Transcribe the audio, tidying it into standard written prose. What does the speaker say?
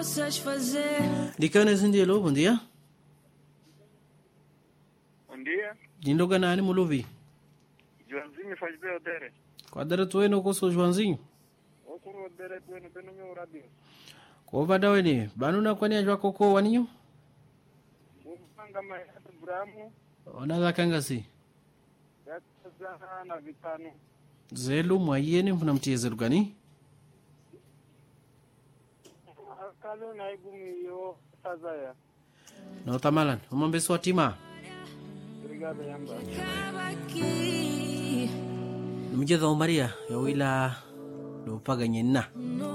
Dicane Zindelo, bom dia. Bom dia. Jindoga nani muluvi? Joãozinho faz bem o dere. Quadra tueno ko so Joãozinho. O kuro dere tueno beno meu radio. Ko vadawe ni, banuna kwani ajwa koko waninyo? Upanga mayatu bramu. Onaza kangasi. Yatazana na vitano. Zelu mwayeni mfuna mtiezelu gani? Akalo na igumi yo sazaya. Na utamalan, umambesu watima. Obrigado yamba. Mjeza Maria, ya wila lupaga nyena.